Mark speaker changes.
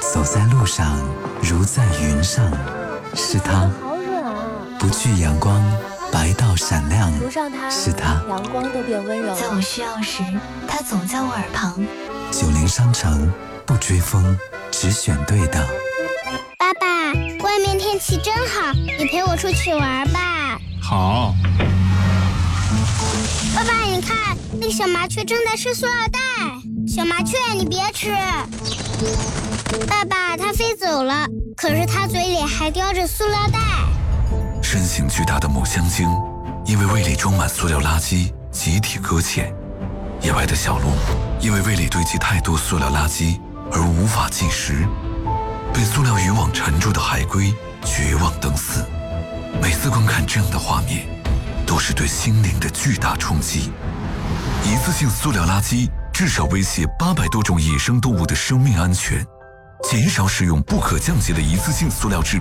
Speaker 1: 走在路上如在云上，是它。
Speaker 2: 好软啊！
Speaker 1: 不惧阳光，白到闪亮，
Speaker 2: 涂上它，
Speaker 1: 是它。
Speaker 2: 阳光都变温柔了。
Speaker 3: 在我需要时，它总在我耳旁。
Speaker 1: 90商城，不追风，只选对的。
Speaker 4: 爸爸，外面天气真好，你陪我出去玩吧。
Speaker 5: 好。
Speaker 4: 爸爸，你看，那个小麻雀正在吃塑料袋。小麻雀，你别吃。爸爸，它飞走了，可是它嘴里还叼着塑料袋。
Speaker 6: 身形巨大的母香鲸，因为胃里装满塑料垃圾，集体搁浅。野外的小鹿，因为胃里堆积太多塑料垃圾而无法进食。被塑料渔网缠住的海龟绝望等死。每次观看这样的画面，都是对心灵的巨大冲击。一次性塑料垃圾至少威胁800多种野生动物的生命安全。减少使用不可降解的一次性塑料制